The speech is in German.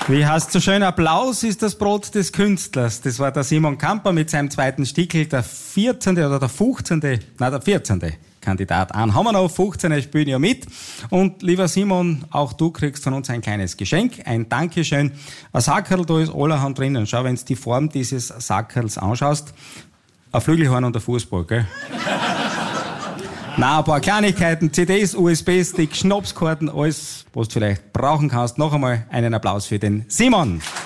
Wie heißt so schön, Applaus ist das Brot des Künstlers. Das war der Simon Kamper mit seinem zweiten Stickel, der 14. oder der 15., der 14. Kandidat an. Haben wir noch 15, spielen ja mit. Und lieber Simon, auch du kriegst von uns ein kleines Geschenk, ein Dankeschön. Ein Sackerl, da ist allerhand drinnen. Schau, wenn du die Form dieses Sackerls anschaust, ein Flügelhorn und ein Fußball, gell? Nein, ein paar Kleinigkeiten, CDs, USB-Stick, Schnapskarten, alles, was du vielleicht brauchen kannst. Noch einmal einen Applaus für den Simon.